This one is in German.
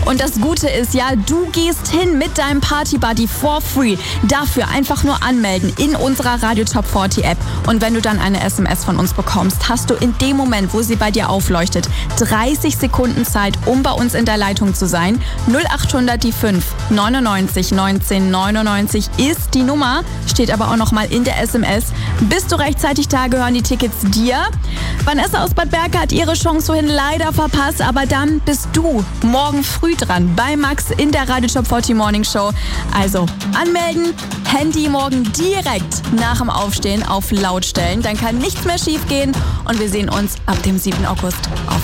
Und das Gute ist ja, du gehst hin mit deinem Party-Buddy for free. Dafür einfach nur anmelden in unserer Radio Top 40 App. Und wenn du dann eine SMS von uns bekommst, hast du in dem Moment, wo sie bei dir aufleuchtet, 30 Sekunden Zeit, um bei uns in der Leitung zu sein. 0800 die 5 99 19 99 ist die Nummer, steht aber auch nochmal in der SMS. Bist du rechtzeitig da, gehören die Tickets dir. Vanessa aus Bad Berka hat ihre Chance vorhin leider verpasst, aber dann bist du morgen früh dran bei Max in der Radio Top 40 Morning Show. Also anmelden, Handy morgen direkt nach dem Aufstehen auf laut stellen, dann kann nichts mehr schief gehen und wir sehen uns ab dem 7. August auf